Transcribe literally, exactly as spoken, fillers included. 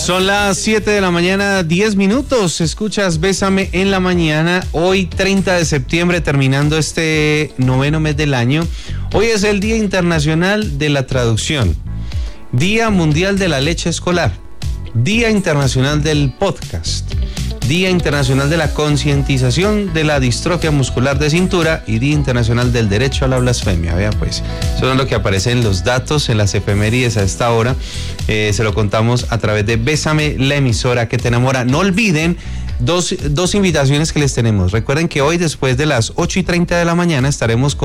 Son las siete de la mañana, diez minutos. Escuchas Bésame en la mañana. Hoy, treinta de septiembre, terminando este noveno mes del año. Hoy es el Día Internacional de la Traducción, Día Mundial de la Leche Escolar, Día Internacional del Podcast, Día Internacional de la Concientización de la Distrofia Muscular de Cintura y Día Internacional del Derecho a la Blasfemia. Vea pues, eso es lo que aparece en los datos, en las efemérides a esta hora. Eh, se lo contamos a través de Bésame, la emisora que te enamora. No olviden dos, dos invitaciones que les tenemos. Recuerden que hoy, después de las ocho y treinta de la mañana, estaremos con